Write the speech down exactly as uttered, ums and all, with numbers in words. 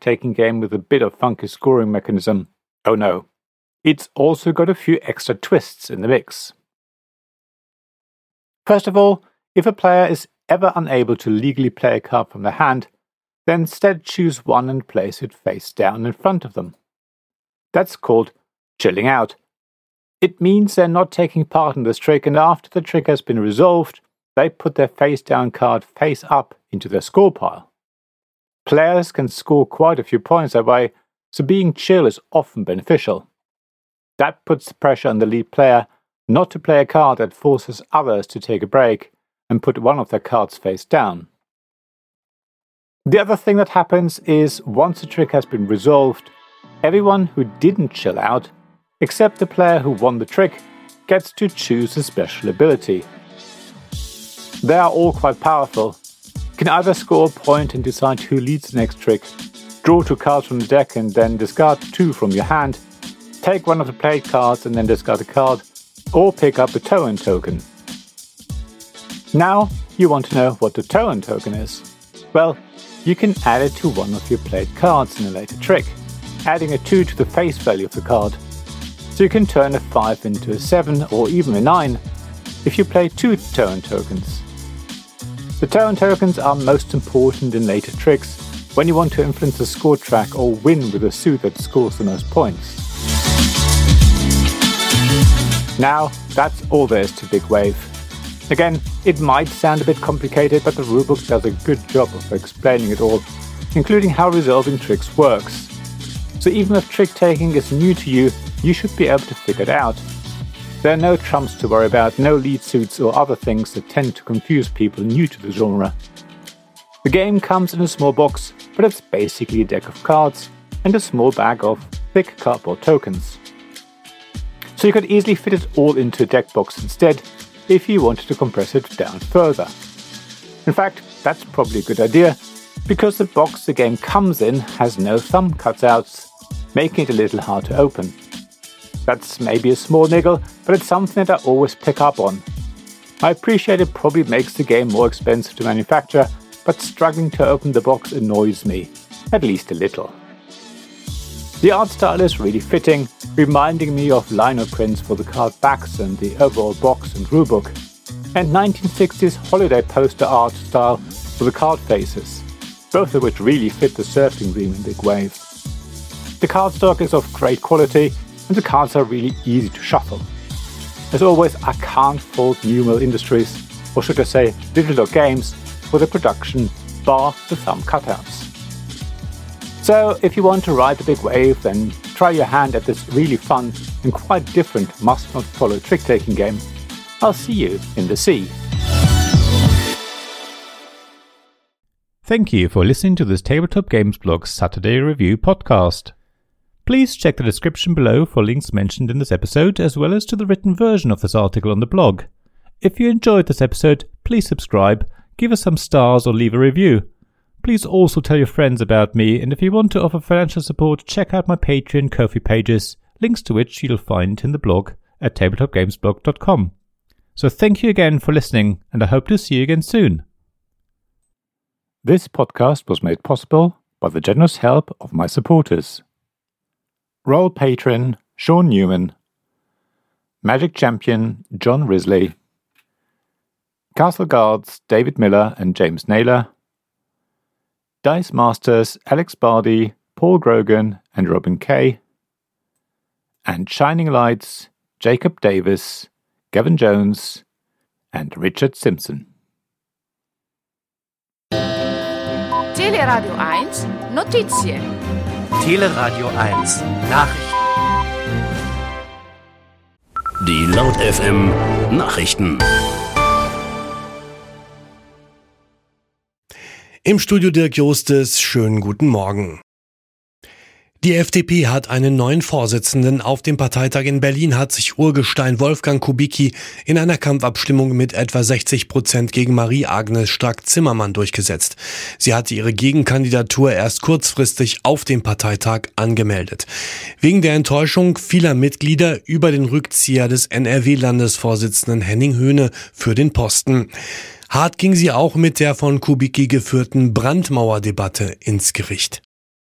trick-taking game with a bit of funky scoring mechanism. Oh no. It's also got a few extra twists in the mix. First of all, if a player is ever unable to legally play a card from their hand, then instead choose one and place it face down in front of them. That's called chilling out. It means they're not taking part in this trick, and after the trick has been resolved, they put their face down card face up into their score pile. Players can score quite a few points that way, so being chill is often beneficial. That puts the pressure on the lead player not to play a card that forces others to take a break and put one of their cards face down. The other thing that happens is once the trick has been resolved, everyone who didn't chill out, except the player who won the trick, gets to choose a special ability. They are all quite powerful. You can either score a point and decide who leads the next trick, draw two cards from the deck and then discard two from your hand, take one of the played cards and then discard a card, or pick up a Toan token. Now you want to know what the Toan token is. Well, you can add it to one of your played cards in a later trick, adding a two to the face value of the card. So you can turn a five into a seven or even a nine if you play two Toan tokens. The Toan tokens are most important in later tricks when you want to influence the score track or win with a suit that scores the most points. Now, that's all there is to Big Wave. Again, it might sound a bit complicated, but the rulebook does a good job of explaining it all, including how resolving tricks works. So even if trick-taking is new to you, you should be able to figure it out. There are no trumps to worry about, no lead suits or other things that tend to confuse people new to the genre. The game comes in a small box, but it's basically a deck of cards and a small bag of thick cardboard tokens. So you could easily fit it all into a deck box instead, if you wanted to compress it down further. In fact, that's probably a good idea, because the box the game comes in has no thumb cutouts, making it a little hard to open. That's maybe a small niggle, but it's something that I always pick up on. I appreciate it probably makes the game more expensive to manufacture, but struggling to open the box annoys me, at least a little. The art style is really fitting, reminding me of lino prints for the card backs and the overall box and rulebook, and nineteen sixties holiday poster art style for the card faces, both of which really fit the surfing theme in Big Wave. The cardstock is of great quality, and the cards are really easy to shuffle. As always, I can't fault New Mill Industries, or should I say Digital Games, for the production, bar the thumb cutouts. So if you want to ride the Big Wave, then try your hand at this really fun and quite different must-not-follow trick-taking game. I'll see you in the sea. Thank you for listening to this Tabletop Games Blog Saturday Review podcast. Please check the description below for links mentioned in this episode, as well as to the written version of this article on the blog. If you enjoyed this episode, please subscribe, give us some stars or leave a review. Please also tell your friends about me, and if you want to offer financial support, check out my Patreon and Ko-fi pages, links to which you'll find in the blog at tabletop games blog dot com. So thank you again for listening, and I hope to see you again soon. This podcast was made possible by the generous help of my supporters. Royal Patron Sean Newman, Magic Champion John Risley, Castle Guards David Miller and James Naylor, Dice Masters Alex Bardi, Paul Grogan and Robin Kay, and Shining Lights Jacob Davis, Gavin Jones and Richard Simpson. Teleradio eins Notizie. Teleradio eins Nachrichten. Die Laut F M Nachrichten. Im Studio Dirk Jostes, schönen guten Morgen. Die F D P hat einen neuen Vorsitzenden. Auf dem Parteitag in Berlin hat sich Urgestein Wolfgang Kubicki in einer Kampfabstimmung mit etwa sechzig Prozent gegen Marie-Agnes Strack-Zimmermann durchgesetzt. Sie hatte ihre Gegenkandidatur erst kurzfristig auf dem Parteitag angemeldet. Wegen der Enttäuschung vieler Mitglieder über den Rückzieher des N R W-Landesvorsitzenden Henning Höhne für den Posten. Hart ging sie auch mit der von Kubicki geführten Brandmauerdebatte ins Gericht.